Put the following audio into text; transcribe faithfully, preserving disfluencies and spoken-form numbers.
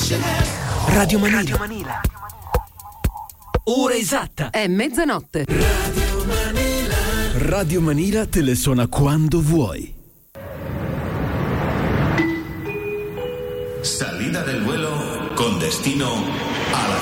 Radio Manila. Ora esatta. È mezzanotte. Radio Manila. Radio Manila te le suona quando vuoi. Salida del vuelo con destino a la